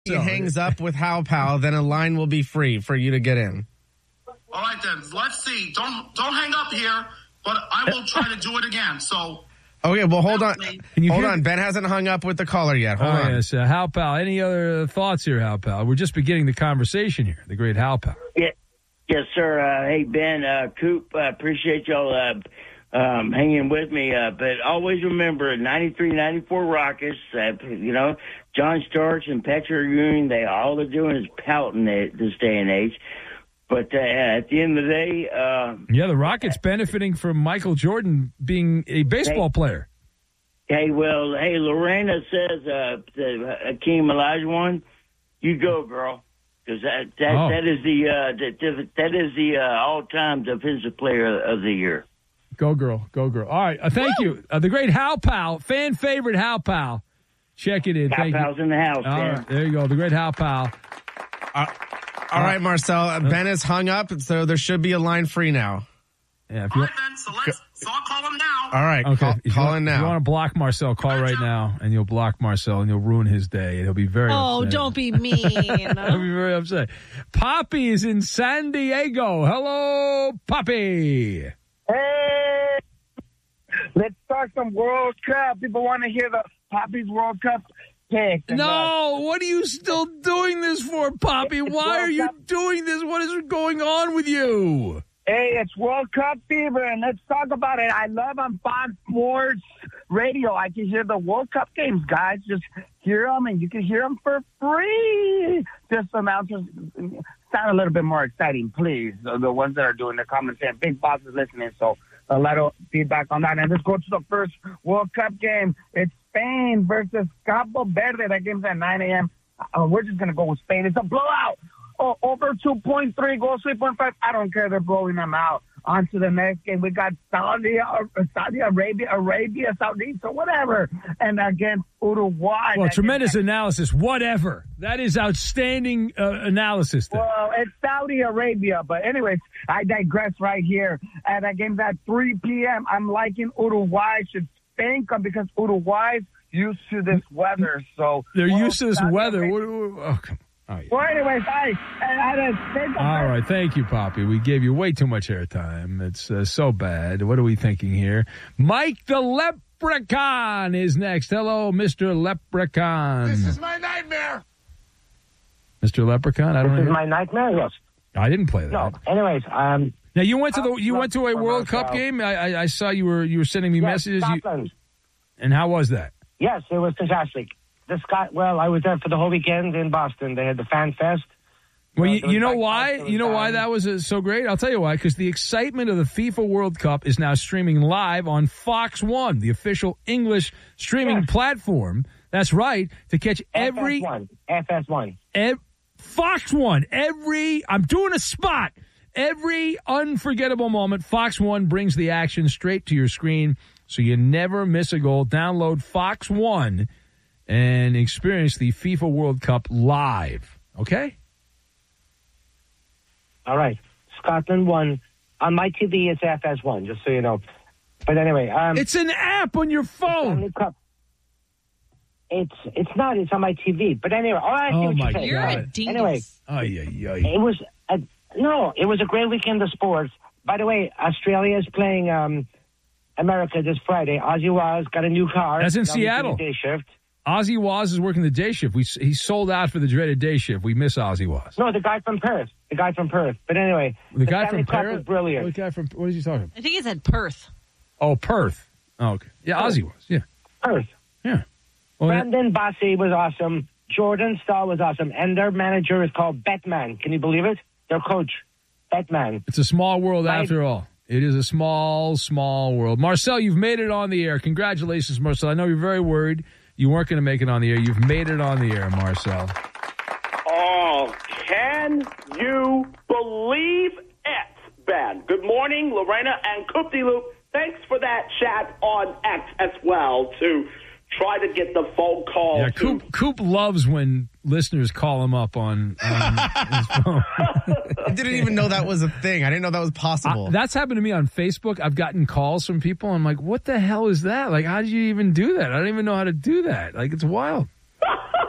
he hangs up with How Pal, then a line will be free for you to get in. All right, then. Let's see. Don't hang up here, but I will try to do it again. So. Okay, well, hold on. Hold on. Ben hasn't hung up with the caller yet. Hold on. Yes, How Pal. Any other thoughts here, How Pal? We're just beginning the conversation here. The great How Pal. Yeah. Yes, sir. Hey, Ben, Coop, appreciate y'all hanging with me. But always remember, 93, 94 Rockets, John Starks and Patrick Ewing, all they're doing is pouting at this day and age. But at the end of the day... the Rockets benefiting from Michael Jordan being a baseball player. Lorena says, Hakeem Olajuwon, you go, girl. Because that is the all-time defensive player of the year. Go, girl. Go, girl. All right. Thank you. The great How Pal, fan favorite How Pal. Check it in. How Pal's in the house, man. Right, there you go. The great How Pal. All right, Marcel. Ben is hung up, so there should be a line free now. Yeah. All right, then. So I'll call him now. All right. Okay. Call in now. If you want to block Marcel, call right now, and you'll block Marcel, and you'll ruin his day, and he'll be very upset. Oh, don't be mean. He'll be very upset. Poppy is in San Diego. Hello, Poppy. Hey, let's start some World Cup. People want to hear the Poppy's World Cup pick. No, what are you still doing this for, Poppy? Why are you doing this? What is going on with you? Hey, it's World Cup fever, and let's talk about it. I love on Fox Sports Radio. I can hear the World Cup games, guys. Just hear them, and you can hear them for free. Just announcers sound a little bit more exciting, please. The ones that are doing the commentary. Big Boss is listening, so a lot of feedback on that. And let's go to the first World Cup game. It's Spain versus Cabo Verde. That game's at 9 a.m. We're just going to go with Spain. It's a blowout. Over 2.3 goals, 3.5. I don't care. They're blowing them out. On to the next game. We got Saudi Arabia, Saudi, so whatever. And against Uruguay. Well, tremendous analysis. Whatever. That is outstanding analysis there. Well, it's Saudi Arabia. But anyways, I digress right here. And that game's at 3 p.m. I'm liking Uruguay. Should Spain come because Uruguay's used to this weather. So they're used to this weather. Come on. Oh, yeah. Well, anyways, all right. Thank you, Poppy. We gave you way too much airtime. It's so bad. What are we thinking here? Mike the Leprechaun is next. Hello, Mr. Leprechaun. This is my nightmare. Mr. Leprechaun? This is my nightmare, yes. I didn't play that. No. Anyways, now you went to a World Cup game? I saw you were sending me messages. Scotland. And how was that? Yes, it was fantastic. I was there for the whole weekend in Boston. They had the Fan Fest. Well, you know why? You know why that was so great? I'll tell you why. Because the excitement of the FIFA World Cup is now streaming live on Fox One, the official English streaming platform. That's right. To catch every FS1. Fox One. I'm doing a spot. Every unforgettable moment, Fox One brings the action straight to your screen, so you never miss a goal. Download Fox One and experience the FIFA World Cup live. Okay? All right. Scotland won. On my TV, it's FS1, just so you know. But anyway. It's an app on your phone. It's not. It's on my TV. But anyway. Oh, my God. You're a dingus. Anyway. It was a great weekend of sports. By the way, Australia is playing America this Friday. Ozzy Waz got a new car. That's in Seattle. Day shift. Ozzy Waz is working the day shift. He sold out for the dreaded day shift. We miss Ozzy Waz. No, the guy from Perth. But anyway, the guy from Perth was brilliant. What is he talking about? I think he said Perth. Oh, Perth. Oh, okay. Yeah, Ozzy was. Yeah. Perth. Yeah. Well, Brendan Bassi was awesome. Jordan Stahl was awesome. And their manager is called Batman. Can you believe it? Their coach, Batman. It's a small world after all. It is a small, small world. Marcel, you've made it on the air. Congratulations, Marcel. I know you're very worried you weren't going to make it on the air. You've made it on the air, Marcel. Oh, can you believe it, Ben? Good morning, Lorena and Coop-de-Loop. Thanks for that chat on X as well to try to get the phone call. Yeah, Coop loves when listeners call him up on his phone. I didn't even know that was a thing. I didn't know that was possible. That's happened to me on Facebook. I've gotten calls from people. I'm like, what the hell is that? Like, how did you even do that? I don't even know how to do that. Like, it's wild.